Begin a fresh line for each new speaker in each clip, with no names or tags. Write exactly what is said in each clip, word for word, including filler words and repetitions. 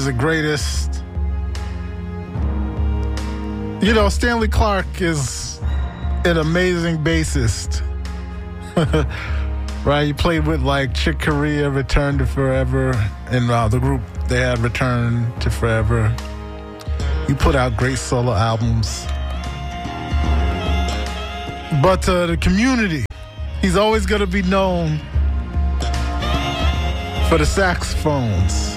is the greatest. You know, Stanley Clarke is an amazing bassist. Right? He played with like Chick Corea, Return to Forever, and uh, the group they had Return to Forever. He put out great solo albums. But uh, the community, he's always going to be known for the saxophones.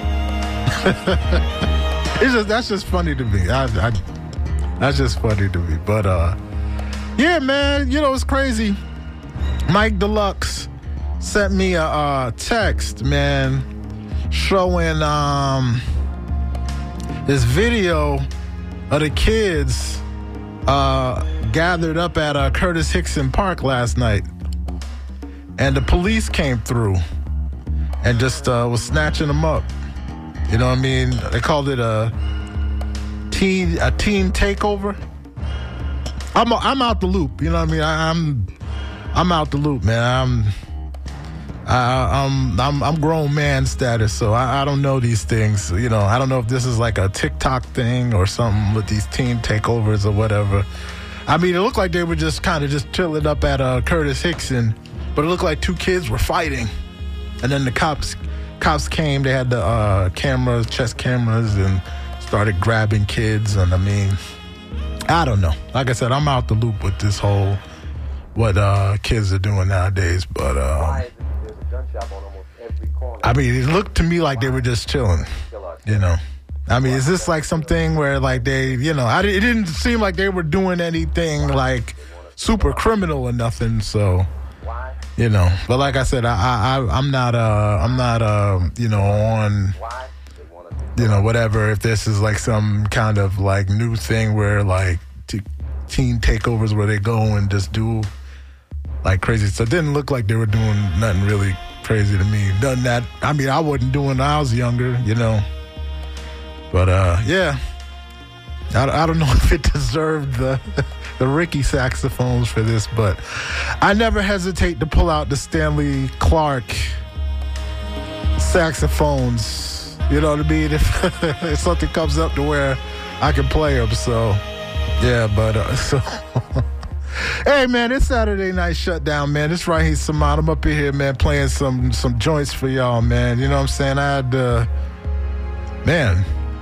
It's just that's just funny to me. I, I, that's just funny to me. But uh, yeah, man, you know it's crazy. Mike Deluxe sent me a uh, text, man, showing um, this video of the kids uh, gathered up at uh, Curtis Hickson Park last night, and the police came through and just uh, was snatching them up. You know what I mean? They called it a teen a teen takeover. I'm I'm out the loop. You know what I mean? I, I'm I'm out the loop, man. I'm I, I'm I'm I'm grown man status, so I, I don't know these things. You know, I don't know if this is like a TikTok thing or something with these teen takeovers or whatever. I mean, it looked like they were just kind of just chilling up at uh, Curtis Hickson, but it looked like two kids were fighting, and then the cops cops came. They had the uh, cameras, chest cameras, and started grabbing kids. And I mean, I don't know. Like I said, I'm out the loop with this whole what uh, kids are doing nowadays, but. Uh, I mean, it looked to me like they were just chilling, you know. I mean, is this like something where like they, you know, I, it didn't seem like they were doing anything like super criminal or nothing. So, you know, but like I said, I, I, I'm not, uh, I'm not, uh, you know, on, you know, whatever. If this is like some kind of like new thing where like t- teen takeovers where they go and just do like crazy. So it didn't look like they were doing nothing really crazy to me. Nothing that, I mean, I wasn't doing when I was younger, you know. But, uh, yeah. I, I don't know if it deserved the the Ricky saxophones for this, but I never hesitate to pull out the Stanley Clarke saxophones. You know what I mean? If, if something comes up to where I can play them. So, yeah, but, uh, so... Hey, man, it's Saturday Night Shutdown, man. It's right here, Samad. I'm up in here, man, playing some some joints for y'all, man. You know what I'm saying? I had, uh, man.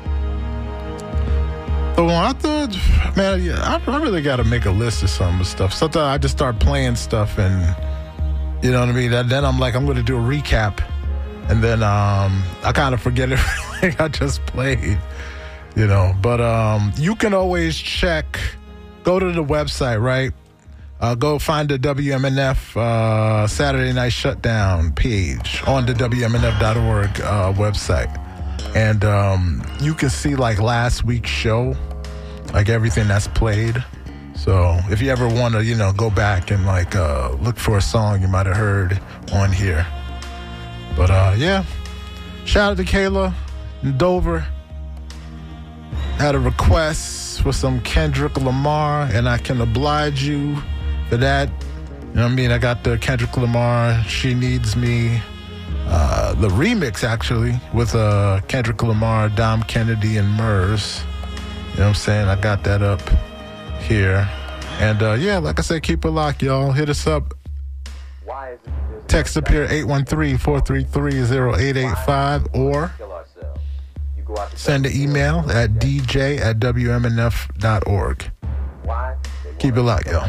So I thought, man, yeah, I, I really got to make a list of some of stuff. Sometimes I just start playing stuff and, you know what I mean? And then I'm like, I'm going to do a recap. And then um, I kind of forget everything I just played, you know. But um, you can always check, go to the website, right? Uh, go find the W M N F uh, Saturday Night Shutdown page on the W M N F dot org uh, website. And um, you can see, like, last week's show, like, everything that's played. So if you ever want to, you know, go back and, like, uh, look for a song you might have heard on here. But, uh, yeah. Shout out to Kayla in Dover. Had a request for some Kendrick Lamar, and I can oblige you for that. You know what I mean? I got the Kendrick Lamar, She Needs Me, uh, the remix, actually, with uh, Kendrick Lamar, Dom Kennedy, and Murs. You know what I'm saying? I got that up here. And, uh, yeah, like I said, keep it locked, y'all. Hit us up. Text up here, eight one three, four three three, zero eight eight five, or send an email at d j at w m n f dot org. Keep it locked, y'all.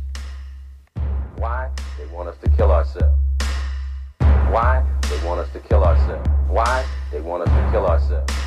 Why? They want us to kill ourselves. Why? They want us to kill ourselves. Why? They want us to kill ourselves.